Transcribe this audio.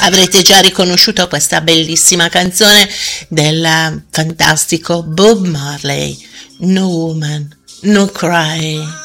avrete già riconosciuto questa bellissima canzone del fantastico Bob Marley, No Woman, No Cry.